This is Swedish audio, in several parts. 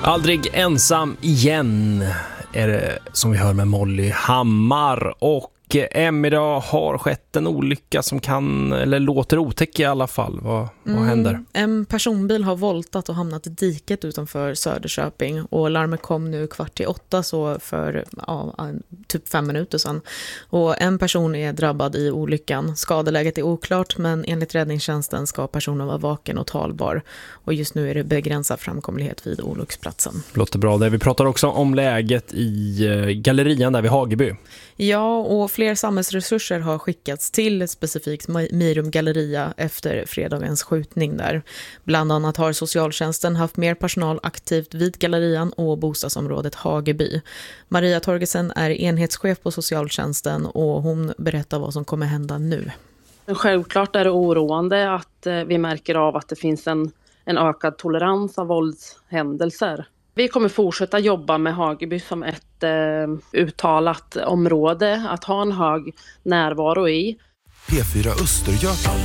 Aldrig ensam igen är det som vi hör med Molly Hammar. Och idag har skett en olycka som kan, eller låter otäck i alla fall. Vad händer? En personbil har voltat och hamnat i diket utanför Söderköping. Och larmet kom nu 7:15, så för typ 5 minuter sedan. Och en person är drabbad i olyckan. Skadeläget är oklart, men enligt räddningstjänsten ska personen vara vaken och talbar. Och just nu är det begränsad framkomlighet vid olycksplatsen. Låter bra. Vi pratar också om läget i gallerian där vid Hageby. Ja, och fler samhällsresurser har skickats till specifikt Mirum Galleria efter fredagens skjutning där. Bland annat har socialtjänsten haft mer personal aktivt vid gallerian och bostadsområdet Hageby. Maria Torgersen är enhetschef på socialtjänsten och hon berättar vad som kommer hända nu. Självklart är det oroande att vi märker av att det finns en ökad tolerans av våldshändelser. Vi kommer fortsätta jobba med Hageby som ett uttalat område att ha en hög närvaro i. P4 Östergötland.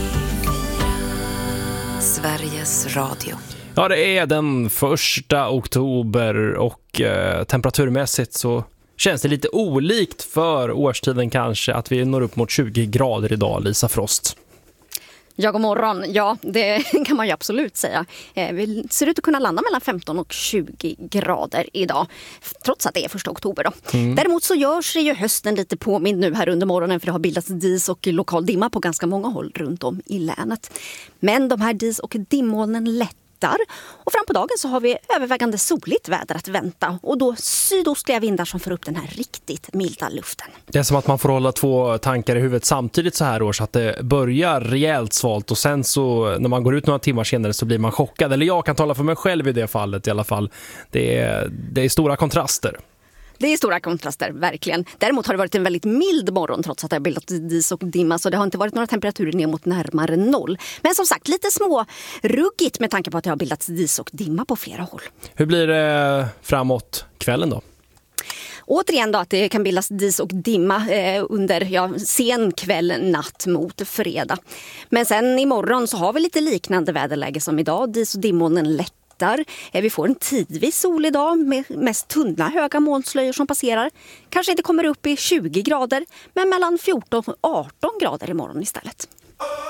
Sveriges Radio. Ja, det är den 1 oktober och temperaturmässigt så känns det lite olikt för årstiden kanske att vi når upp mot 20 grader idag, Lisa Frost. Ja, god morgon. Ja, det kan man ju absolut säga. Vi ser ut att kunna landa mellan 15 och 20 grader idag, trots att det är 1 oktober då. Däremot så görs ju hösten lite påmind nu här under morgonen, för det har bildats dis och lokal dimma på ganska många håll runt om i länet. Men de här dis- och dimmolnen lättar. Och fram på dagen så har vi övervägande soligt väder att vänta. Och då sydostliga vindar som får upp den här riktigt milda luften. Det är som att man får hålla 2 tankar i huvudet samtidigt så här år, så att det börjar rejält svalt och sen så när man går ut några timmar senare så blir man chockad. Eller jag kan tala för mig själv i det fallet i alla fall. Det är stora kontraster. Det är stora kontraster, verkligen. Däremot har det varit en väldigt mild morgon trots att det har bildat dis och dimma, så det har inte varit några temperaturer ner mot närmare 0. Men som sagt, lite små ruggigt med tanke på att det har bildats dis och dimma på flera håll. Hur blir det framåt kvällen då? Återigen då att det kan bildas dis och dimma under sen kväll, natt mot fredag. Men sen imorgon så har vi lite liknande väderläge som idag. Dis och dimmolnen lätt. Vi får en tidvis sol idag med mest tunna höga molnslöjor som passerar. Kanske inte kommer upp i 20 grader, men mellan 14 och 18 grader imorgon istället.